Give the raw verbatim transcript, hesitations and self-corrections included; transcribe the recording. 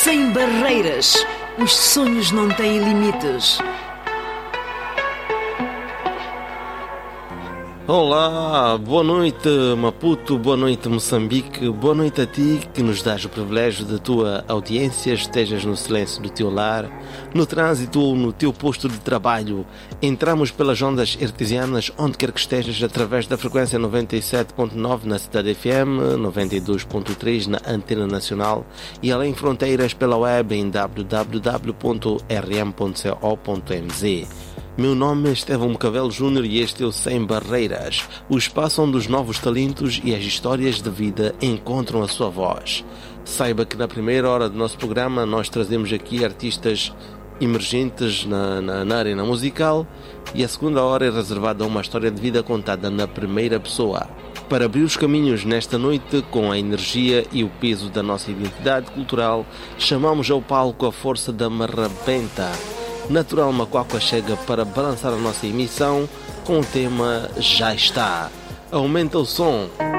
Sem barreiras, os sonhos não têm limites. Olá, boa noite Maputo, boa noite Moçambique, boa noite a ti que nos dás o privilégio da tua audiência, estejas no silêncio do teu lar, no trânsito ou no teu posto de trabalho. Entramos pelas ondas artesianas onde quer que estejas através da frequência noventa e sete ponto nove na Cidade F M, noventa e dois ponto três na Antena Nacional e além fronteiras pela web em w w w ponto r m ponto co ponto m z. Meu nome é Estevão Macavelo Júnior e este é o Sem Barreiras, o espaço onde os novos talentos e as histórias de vida encontram a sua voz. Saiba que na primeira hora do nosso programa nós trazemos aqui artistas emergentes na, na, na arena musical e a segunda hora é reservada a uma história de vida contada na primeira pessoa. Para abrir os caminhos nesta noite com a energia e o peso da nossa identidade cultural, chamamos ao palco a força da marrabenta. Natural Macuacua chega para balançar a nossa emissão com o tema Já Está. Aumenta o som.